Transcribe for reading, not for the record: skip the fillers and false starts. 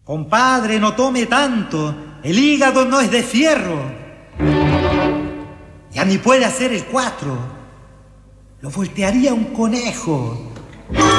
Compadre, no tome tanto, el hígado no es de fierro. Ya ni puede hacer el 4, lo voltearía un conejo.